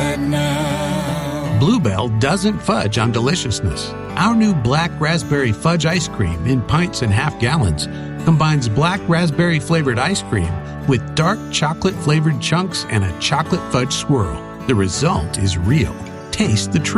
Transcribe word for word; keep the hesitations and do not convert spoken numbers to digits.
right now. Bluebell doesn't fudge on deliciousness. Our new black raspberry fudge ice cream in pints and half gallons combines black raspberry flavored ice cream with dark chocolate flavored chunks and a chocolate fudge swirl. The result is real. Taste the truth.